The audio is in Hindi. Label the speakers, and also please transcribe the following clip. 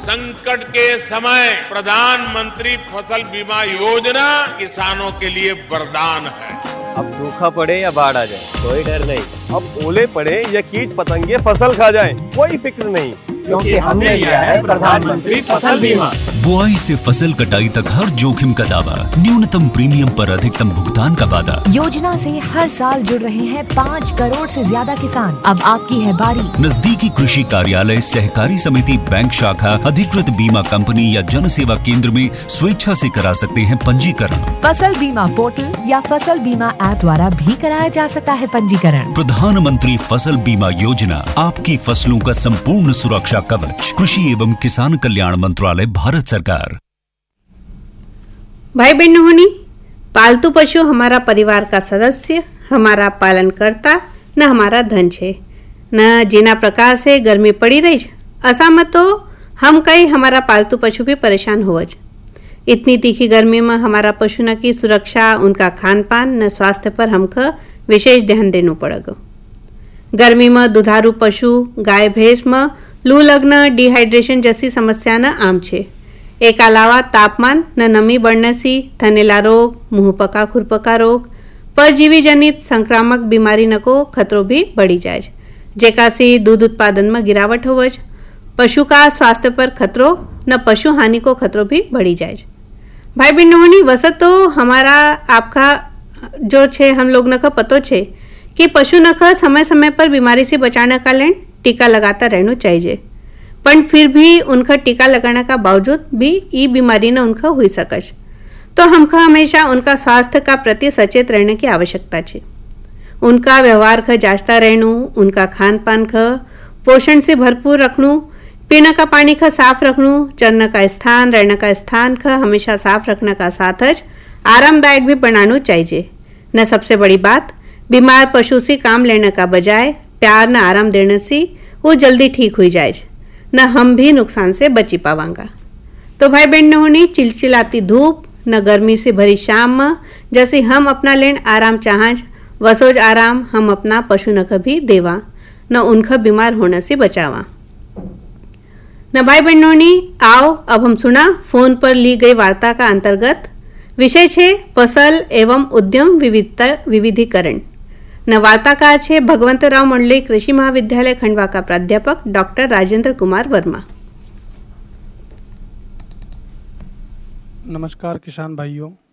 Speaker 1: संकट के समय प्रधानमंत्री फसल बीमा योजना किसानों के लिए वरदान है।
Speaker 2: अब सूखा पड़े या बाढ़ आ जाए कोई डर नहीं। अब ओले पड़े या कीट पतंगे फसल खा जाए कोई फिक्र नहीं,
Speaker 3: क्योंकि हमने लिया है प्रधानमंत्री फसल बीमा।
Speaker 4: बुआई से फसल कटाई तक हर जोखिम का दावा, न्यूनतम प्रीमियम पर अधिकतम भुगतान का वादा।
Speaker 5: योजना से हर साल जुड़ रहे हैं 5 करोड़ से ज्यादा किसान। अब आपकी है बारी।
Speaker 4: नजदीकी कृषि कार्यालय, सहकारी समिति, बैंक शाखा, अधिकृत बीमा कंपनी या जन सेवा केंद्र में स्वेच्छा से करा सकते हैं पंजीकरण।
Speaker 5: फसल बीमा पोर्टल या फसल बीमा ऐप द्वारा भी कराया जा सकता है पंजीकरण।
Speaker 4: प्रधानमंत्री फसल बीमा योजना, आपकी फसलों का संपूर्ण सुरक्षा कवच। कृषि एवं किसान कल्याण मंत्रालय, भारत सरकार।
Speaker 6: भाई बहनों, पालतू पशु हमारा परिवार का सदस्य, हमारा पालनकर्ता, न हमारा धन छे, न जेना प्रकार से गर्मी पड़ी रही असा में तो हम कई हमारा पालतू पशु भी परेशान होवज। इतनी तीखी गर्मी में हमारा पशु न की सुरक्षा, उनका खान पान न स्वास्थ्य पर हमको विशेष ध्यान देना पड़ेगा। गर्मी में दुधारू पशु गाय भैंस में लू लगना, डिहाइड्रेशन जैसी समस्या न आम छे। एक अलावा तापमान न नमी बढ़ने से थनेला रोग, मुंह पका खुरपका रोग, परजीवी जनित संक्रामक बीमारी न को खतरो भी बढ़ी जाए, जेका से दूध उत्पादन में गिरावट होवज। पशु का स्वास्थ्य पर खतरो न पशु हानि को खतरो भी बढ़ी जाए। भाई बहनों, वैसे तो हमारा आपका जो छे हम लोग न का पतो छे कि पशु न का समय समय पर बीमारी से बचाने का लेन टीका लगाता रहना चाहिए, पर फिर भी उनका टीका लगाने का बावजूद भी ये बीमारी न उनका हुई सकच। तो हमका हमेशा उनका स्वास्थ्य का प्रति सचेत रहने की आवश्यकता है। उनका व्यवहार का जांचता रहना, उनका खान पान का पोषण से भरपूर रखना, पीने का पानी का साफ रखना, चलने का स्थान, रहने का स्थान का हमेशा साफ रखने का साथ आरामदायक भी बनाना चाहिए। न सबसे बड़ी बात, बीमार पशु से काम लेने का बजाय प्यार न आराम देने से वो जल्दी ठीक हो जाए, न हम भी नुकसान से बची पावांगा। तो भाई बहनों ने चिलचिलाती धूप न गर्मी से भरी शाम में जैसे हम अपना लेन आराम चाहज, वसोज आराम हम अपना पशु न कभी देवा, न उनका बीमार होने से बचावा। न भाई बहनों ने आओ अब हम सुना फोन पर ली गई वार्ता का अंतर्गत विषय छे फसल एवं उद्यम विविधीकरण। न वार्ताकार छे भगवंतराव मंडली कृषि महाविद्यालय खंडवा का प्राध्यापक डॉक्टर राजेंद्र कुमार वर्मा।
Speaker 7: नमस्कार किसान भाइयों,